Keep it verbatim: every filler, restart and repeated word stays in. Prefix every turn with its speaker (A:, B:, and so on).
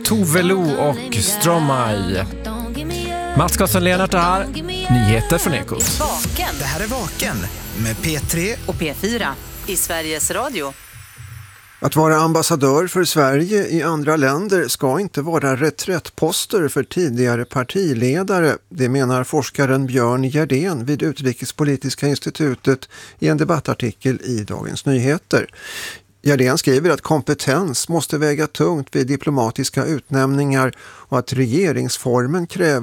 A: Tove Lo och Stromae. Mats Karlsson-Lennart här. Nyheter från Ekot.
B: Vaken.
C: Det här är Vaken med P tre
B: Och P fyra i Sveriges Radio.
D: Att vara ambassadör för Sverige i andra länder ska inte vara reträttposter för tidigare partiledare. Det menar forskaren Björn Gerdén vid Utrikespolitiska institutet i en debattartikel i Dagens Nyheter. Gerdén skriver att kompetens måste väga tungt vid diplomatiska utnämningar och att regeringsformen kräver